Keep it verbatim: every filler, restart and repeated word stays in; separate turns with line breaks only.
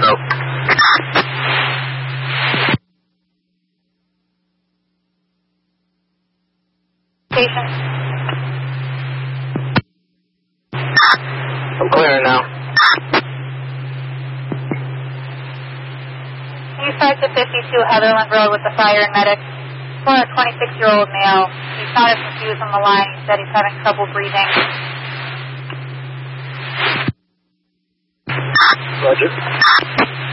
zero.
Station.
I'm clearing now.
twenty-five to fifty-two Heatherland Road with the fire and medic. For a twenty-six-year-old male. He's not as confused on the line. He said he's having trouble breathing.
Roger.